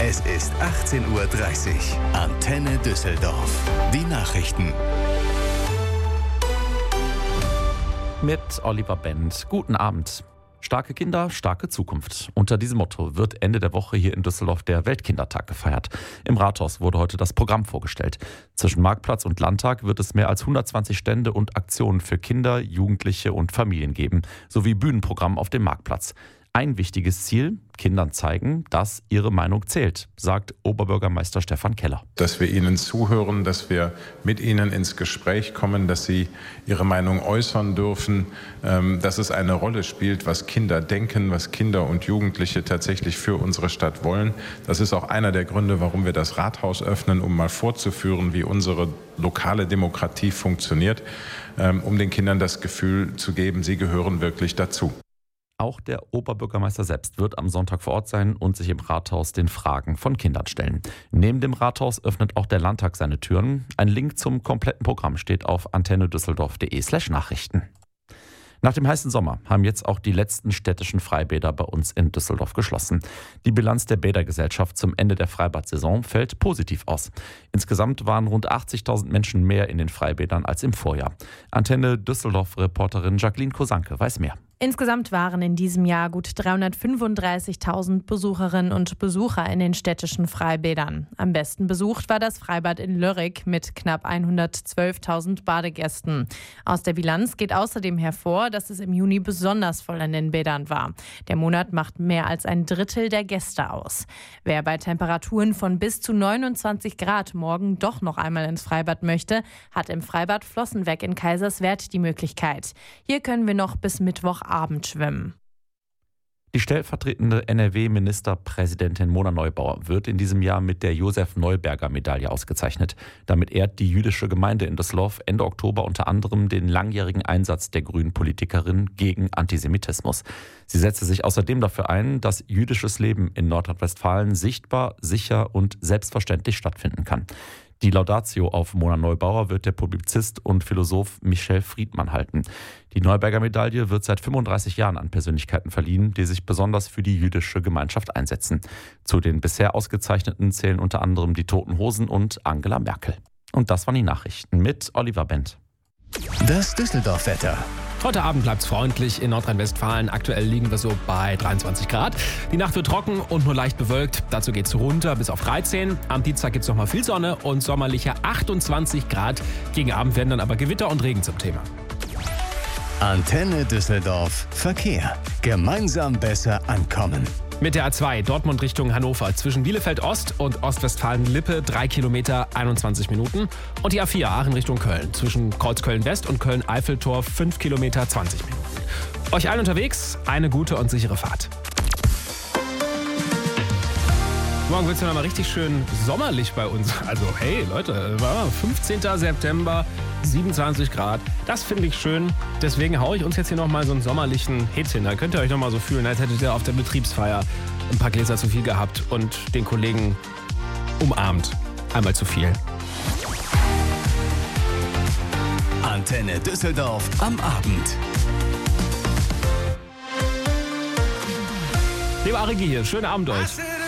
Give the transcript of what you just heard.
Es ist 18:30 Uhr. Antenne Düsseldorf. Die Nachrichten. Mit Oliver Bend. Guten Abend. Starke Kinder, starke Zukunft. Unter diesem Motto wird Ende der Woche hier in Düsseldorf der Weltkindertag gefeiert. Im Rathaus wurde heute das Programm vorgestellt. Zwischen Marktplatz und Landtag wird es mehr als 120 Stände und Aktionen für Kinder, Jugendliche und Familien geben, sowie Bühnenprogramm auf dem Marktplatz. Ein wichtiges Ziel: Kindern zeigen, dass ihre Meinung zählt, sagt Oberbürgermeister Stefan Keller. Dass wir ihnen zuhören, dass wir mit ihnen ins Gespräch kommen, dass sie ihre Meinung äußern dürfen, dass es eine Rolle spielt, was Kinder denken, was Kinder und Jugendliche tatsächlich für unsere Stadt wollen. Das ist auch einer der Gründe, warum wir das Rathaus öffnen, um mal vorzuführen, wie unsere lokale Demokratie funktioniert, um den Kindern das Gefühl zu geben, sie gehören wirklich dazu. Auch der Oberbürgermeister selbst wird am Sonntag vor Ort sein und sich im Rathaus den Fragen von Kindern stellen. Neben dem Rathaus öffnet auch der Landtag seine Türen. Ein Link zum kompletten Programm steht auf antennedüsseldorf.de/Nachrichten. Nach dem heißen Sommer haben jetzt auch die letzten städtischen Freibäder bei uns in Düsseldorf geschlossen. Die Bilanz der Bädergesellschaft zum Ende der Freibad-Saison fällt positiv aus. Insgesamt waren rund 80.000 Menschen mehr in den Freibädern als im Vorjahr. Antenne Düsseldorf-Reporterin Jacqueline Kosanke weiß mehr. Insgesamt waren in diesem Jahr gut 335.000 Besucherinnen und Besucher in den städtischen Freibädern. Am besten besucht war das Freibad in Lörrick mit knapp 112.000 Badegästen. Aus der Bilanz geht außerdem hervor, dass es im Juni besonders voll in den Bädern war. Der Monat macht mehr als ein Drittel der Gäste aus. Wer bei Temperaturen von bis zu 29 Grad morgen doch noch einmal ins Freibad möchte, hat im Freibad Flossenweg in Kaiserswerth die Möglichkeit. Hier können wir noch bis Mittwochabend schwimmen. Die stellvertretende NRW-Ministerpräsidentin Mona Neubauer wird in diesem Jahr mit der Josef-Neuberger-Medaille ausgezeichnet. Damit ehrt die jüdische Gemeinde in Düsseldorf Ende Oktober unter anderem den langjährigen Einsatz der Grünen-Politikerin gegen Antisemitismus. Sie setzte sich außerdem dafür ein, dass jüdisches Leben in Nordrhein-Westfalen sichtbar, sicher und selbstverständlich stattfinden kann. Die Laudatio auf Mona Neubauer wird der Publizist und Philosoph Michel Friedmann halten. Die Neuberger-Medaille wird seit 35 Jahren an Persönlichkeiten verliehen, die sich besonders für die jüdische Gemeinschaft einsetzen. Zu den bisher Ausgezeichneten zählen unter anderem die Toten Hosen und Angela Merkel. Und das waren die Nachrichten mit Oliver Bend. Das Düsseldorf-Wetter. Heute Abend bleibt es freundlich in Nordrhein-Westfalen. Aktuell liegen wir so bei 23 Grad. Die Nacht wird trocken und nur leicht bewölkt. Dazu geht es runter bis auf 13. Am Dienstag gibt es nochmal viel Sonne und sommerliche 28 Grad. Gegen Abend werden dann aber Gewitter und Regen zum Thema. Antenne Düsseldorf Verkehr. Gemeinsam besser ankommen. Mit der A2 Dortmund Richtung Hannover zwischen Bielefeld Ost und Ostwestfalen-Lippe 3 Kilometer 21 Minuten. Und die A4 Aachen Richtung Köln zwischen Kreuzköln West und Köln-Eiffeltor 5 Kilometer 20 Minuten. Euch allen unterwegs eine gute und sichere Fahrt. Morgen wird es ja mal richtig schön sommerlich bei uns. Also hey Leute, 15. September, 27 Grad. Das finde ich schön. Deswegen haue ich uns jetzt hier nochmal so einen sommerlichen Hit hin. Da könnt ihr euch nochmal so fühlen, als hättet ihr auf der Betriebsfeier ein paar Gläser zu viel gehabt und den Kollegen umarmt. Einmal zu viel. Antenne Düsseldorf am Abend. Lieber Arigi hier, schönen Abend euch.